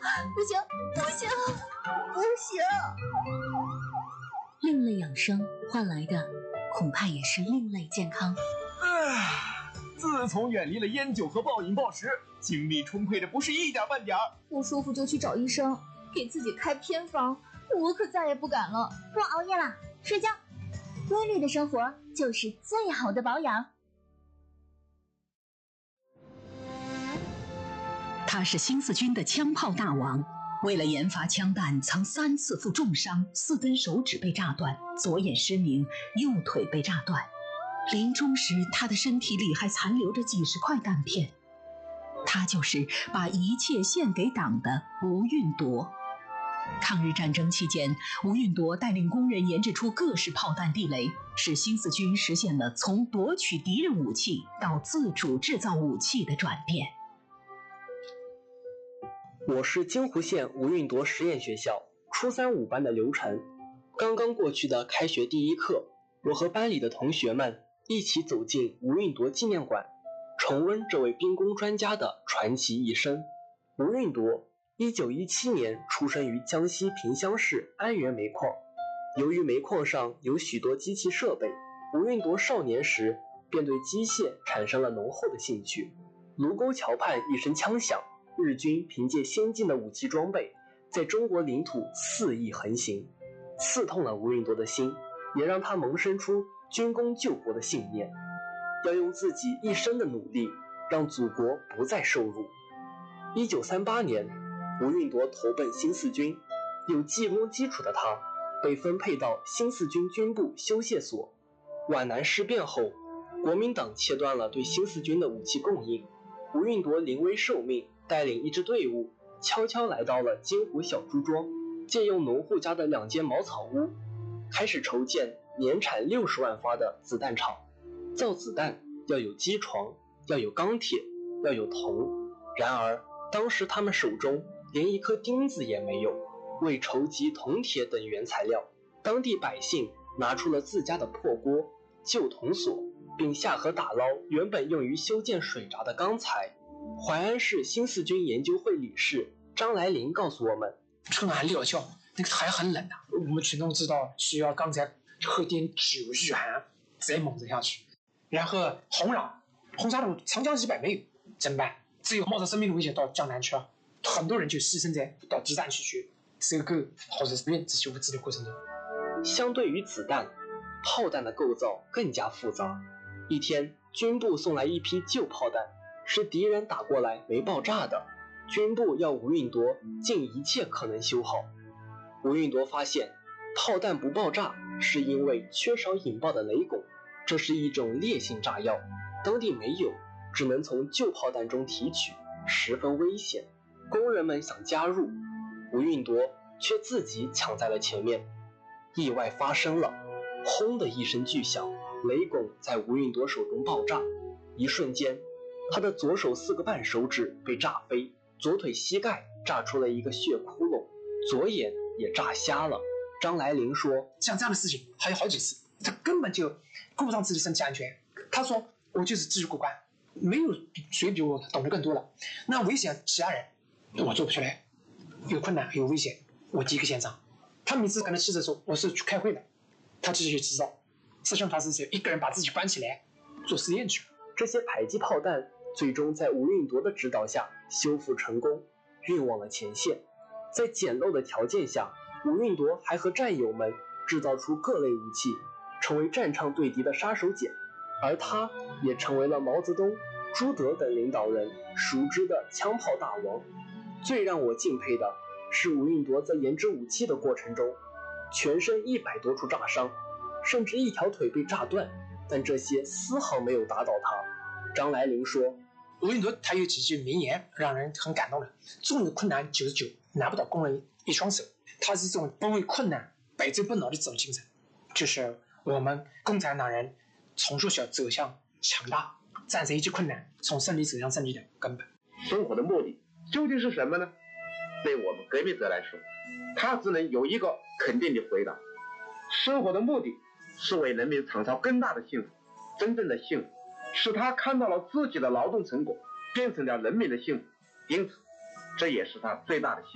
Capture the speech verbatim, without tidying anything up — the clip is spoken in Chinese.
不行，不行，不行！ 另类养生换来的恐怕也是另类健康。 唉，自从远离了烟酒和暴饮暴食，精力充沛的不是一点半点儿。 不舒服就去找医生，给自己开偏方，我可再也不敢了。 不熬夜了，睡觉。规律的生活就是最好的保养。 他是新四军的枪炮大王，为了研发枪弹，曾三次负重伤，四根手指被炸断，左眼失明，右腿被炸断。临终时，他的身体里还残留着几十块弹片。他就是把一切献给党的吴运铎。抗日战争期间，吴运铎带领工人研制出各式炮弹地雷，使新四军实现了从夺取敌人武器到自主制造武器的转变。 我是金湖县吴运铎实验学校初三五班的刘晨。刚刚过去的开学第一课，我和班里的同学们一起走进吴运铎纪念馆，重温这位兵工专家的传奇一生。吴运铎一九一七年出生于江西萍乡市安源煤矿。由于煤矿上有许多机器设备，吴运铎少年时便对机械产生了浓厚的兴趣。卢沟桥畔一声枪响，日军凭借先进的武器装备，在中国领土肆意横行，刺痛了吴运铎的心，也让他萌生出军功救国的信念，要用自己一生的努力，让祖国不再受辱。一九三八年，吴运铎投奔新四军，有技工基础的他，被分配到新四军军部修械所。皖南事变后，国民党切断了对新四军的武器供应，吴运铎临危受命，带领一支队伍悄悄来到了金湖小朱庄，借用农户家的两间茅草屋，开始筹建年产六十万发的子弹厂。造子弹要有机床，要有钢铁，要有铜。然而当时他们手中连一颗钉子也没有。为筹集铜铁等原材料，当地百姓拿出了自家的破锅、旧铜锁，并下河打捞原本用于修建水闸的钢材。淮安市新四军研究会理事张来林告诉我们， 春寒料峭，那个海很冷的、啊，我们群众知道需要刚才喝点酒御寒，再猛着下去。然后红壤红沙路长江以北没有，怎么办？只有冒着生命的危险到江南去啊！很多人就牺牲在到敌占区去收购或者是运这些物资的过程中。 相对于子弹，炮弹的构造更加复杂。一天，军部送来一批旧炮弹，是敌人打过来没爆炸的，军部要吴运铎尽一切可能修好。吴运铎发现炮弹不爆炸是因为缺少引爆的雷汞，这是一种烈性炸药，当地没有，只能从旧炮弹中提取，十分危险。工人们想加入，吴运铎却自己抢在了前面。意外发生了，轰的一声巨响，雷汞在吴运铎手中爆炸，一瞬间他的左手四个半手指被炸飞，左腿膝盖炸出了一个血窟窿，左眼也炸瞎了。张来林说， 像这样的事情还有好几次，他根本就顾不上自己身体安全。他说我就是继续过关，没有谁比我懂得更多了。那危险其他人我做不出来，有困难有危险我第一个现场。他每次可能骑着说我是去开会的，他继续去制造。师兄他是一个人把自己关起来做实验去了。 这些迫击炮弹最终在吴运铎的指导下修复成功，运往了前线。在简陋的条件下，吴运铎还和战友们制造出各类武器，成为战场对敌的杀手锏。而他也成为了毛泽东、朱德等领导人熟知的枪炮大王。最让我敬佩的是吴运铎在研制武器的过程中，全身一百多处炸伤，甚至一条腿被炸断，但这些丝毫没有打倒他。张来林说， 吴运铎他有几句名言让人很感动的：纵有困难九十九，难不倒工人一双手。他是这种不畏困难、百折不挠的这种精神，就是我们共产党人从弱小走向强大，战胜一切困难，从胜利走向胜利的根本。 生活的目的究竟是什么呢？对我们革命者来说，他只能有一个肯定的回答：生活的目的是为人民创造更大的幸福。真正的幸福是他看到了自己的劳动成果变成了人民的幸福，因此这也是他最大的幸福。